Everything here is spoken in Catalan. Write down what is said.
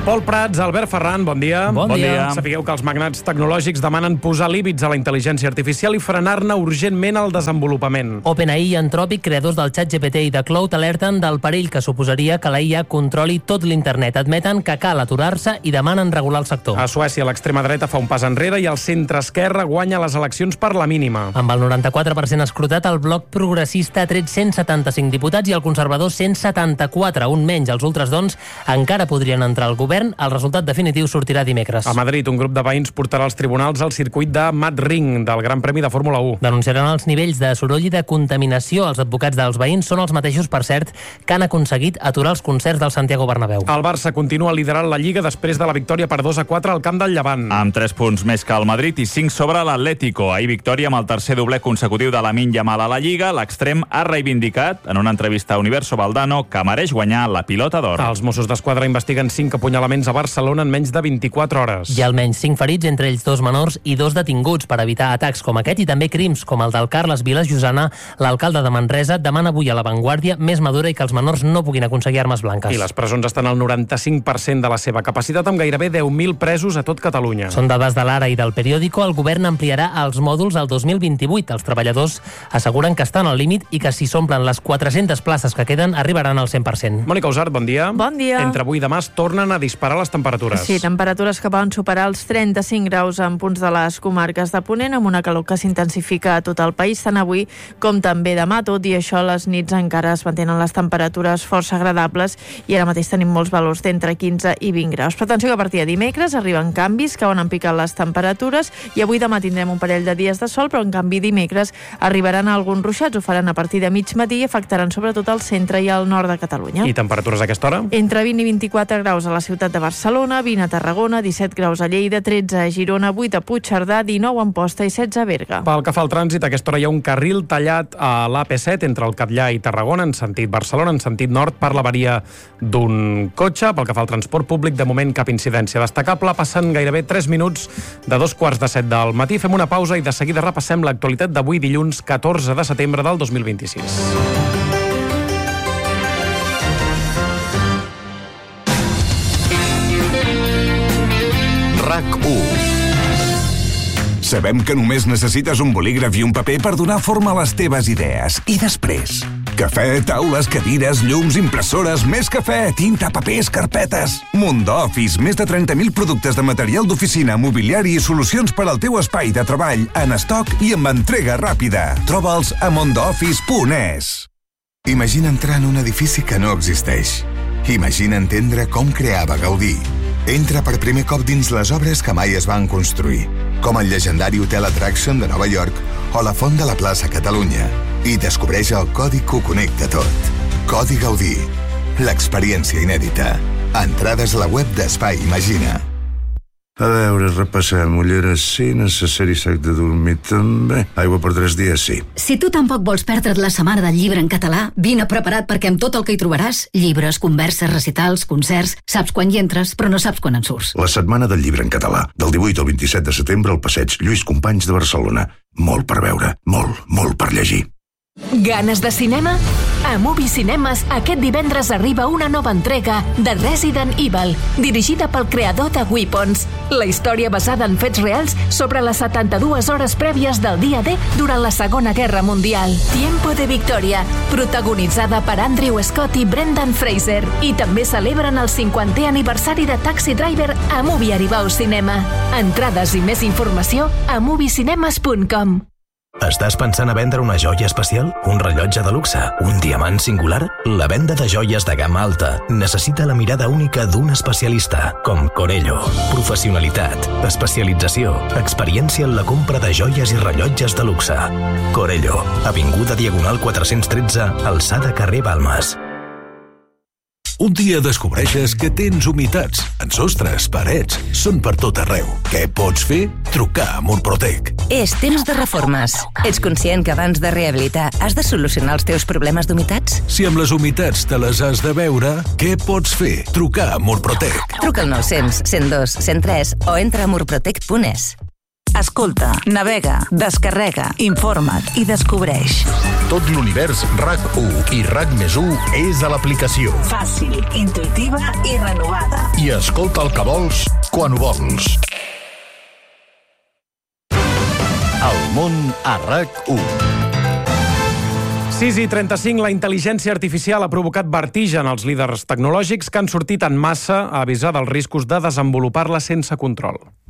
Pol Prats, Albert Ferran, bon dia. Bon dia. Sapigueu que els magnats tecnològics demanen posar límits a la intel·ligència artificial i frenar-ne urgentment el desenvolupament. OpenAI i Anthropic, creadors del ChatGPT i de Cloud, alerten del perill que suposaria que la IA controli tot l'internet. Admeten que cal aturar-se i demanen regular el sector. A Suècia, l'extrema dreta fa un pas enrere i el centre-esquerra guanya les eleccions per la mínima. Amb el 94% escrutat, el bloc progressista ha tret 175 diputats i el conservador 174, un menys. Els ultres, doncs, encara podrien entrar al govern. El resultat definitiu sortirà dimecres. A Madrid, un grup de veïns portarà als tribunals el circuit de Madrid del Gran Premi de Fórmula 1. Denunciaran els nivells de soroll i de contaminació. Els advocats dels veïns són els mateixos, per cert, que han aconseguit aturar els concerts del Santiago Bernabéu. El Barça continua liderant la Lliga després de la victòria per 2-4 al camp del Llevant. Amb 3 punts més que el Madrid i 5 sobre l'Atlético. Ahir victòria amb el tercer doblet consecutiu de Lamine Yamal a la Lliga. L'extrem ha reivindicat, en una entrevista a Universo Valdano, que mereix guanyar la pilota d'or. Els Mossos d'Esquadra investiguen 5 apunyalaments a Barcelona en menys de 24 hores. Hi ha almenys 5 ferits, entre ells 2 menors i 2 detinguts per evitar atacs com aquest i també crims com el del Carles Vilas Llosana. L'alcalde de Manresa demana avui a La Vanguardia més madura i que els menors no puguin aconseguir armes blanques. I les presons estan al 95% de la seva capacitat, amb gairebé 10.000 presos a tot Catalunya. Són dades de l'Ara i del Periódico. El govern ampliarà els mòduls al 2028. Els treballadors asseguren que estan al límit i que si s'omplen les 400 places que queden arribaran al 100%. Mònica Usart, bon dia. Bon dia. Entre avui i demà es tornen a disparar les temperatures. Sí, temperatures que poden superar els 35 graus en punts de les comarques de Ponent, amb una calor que s'intensifica a tot el país, tant avui com també demà. Tot i això, les nits encara es mantenen les temperatures força agradables i ara mateix tenim molts valors d'entre 15 i 20 graus. Però atenció que a partir de dimecres arriben canvis que van en picat les temperatures i avui demà tindrem un parell de dies de sol, però en canvi dimecres arribaran alguns ruixats. Ho faran a partir de mig matí i afectaran sobretot el centre i el nord de Catalunya. I temperatures a aquesta hora? Entre 20 i 24 graus a la ciutat de Barcelona, 20 a Tarragona, 17 graus a Lleida, 13 a Girona, 8 a Puigcerdà, 19 a Amposta i 16 a Berga. Pel que fa al trànsit, a aquesta hora hi ha un carril tallat a l'AP7 entre el Catllar i Tarragona, en sentit Barcelona, en sentit nord, per l'avaria d'un cotxe. Pel que fa al transport públic, de moment cap incidència destacable. Passen gairebé 3 minuts de 2:45 del matí. Fem una pausa i de seguida repassem l'actualitat d'avui, dilluns 14 de setembre del 2026. RAC1. Sabem que només necessites un bolígraf i un paper per donar forma a les teves idees. I després? Cafè, taules, cadires, llums, impressores, més cafè, tinta, papers, carpetes. Mondoffice, més de 30.000 productes de material d'oficina, mobiliari i solucions per al teu espai de treball en estoc i amb entrega ràpida. Troba'ls a mondoffice.es. Imagina entrar en un edifici que no existeix. Imagina entendre com creava Gaudí. Entra per primer cop dins les obres que mai es van construir, com el llegendari Hotel Attraction de Nova York o la Font de la Plaça Catalunya, i descobreix el codi que ho connecta tot. Codi Gaudí. L'experiència inèdita. Entrades a la web d'Espai Imagina. A veure, repassem. Ulleres sí, necessari sac de dormir també. Aigua per 3 dies sí. Si tu tampoc vols perdre't la setmana del llibre en català, vine preparat perquè amb tot el que hi trobaràs, llibres, converses, recitals, concerts, saps quan hi entres, però no saps quan en surts. La setmana del llibre en català, del 18 al 27 de setembre al passeig Lluís Companys de Barcelona. Molt per veure, molt per llegir. Ganes de cinema? A Movie Cinemes aquest divendres arriba una nova entrega de Resident Evil, dirigida pel creador de Weapons. La història basada en fets reals sobre les 72 hores prèvies del dia D durant la Segona Guerra Mundial. Tiempo de Victoria, protagonitzada per Andrew Scott i Brendan Fraser. I també celebren el 50è aniversari de Taxi Driver a Movie Aribau Cinema. Entrades i més informació a moviecinemes.com. Estàs pensant a vendre una joia especial? Un rellotge de luxe? Un diamant singular? La venda de joies de gamma alta necessita la mirada única d'un especialista, com Corello. Professionalitat, especialització, experiència en la compra de joies i rellotges de luxe. Corello, avinguda Diagonal 413, alçada carrer Balmes. Un dia descobreixes que tens humitats en sostres, parets, són per tot arreu. Què pots fer? Trucar a Murprotec. És temps de reformes. Ets conscient que abans de rehabilitar has de solucionar els teus problemes d'humitats? Si amb les humitats te les has de veure, què pots fer? Trucar a Murprotec. Truca al 900 102 103 o entra a murprotec.es. Escolta, navega, descarrega, informa't i descobreix. Tot l'univers RAC1 i RAC+1 és a l'aplicació. Fàcil, intuïtiva i renovada. I escolta el que vols, quan ho vols. El món a RAC1. 6:35, la intel·ligència artificial ha provocat vertigen als líders tecnològics que han sortit en massa a avisar dels riscos de desenvolupar-la sense control.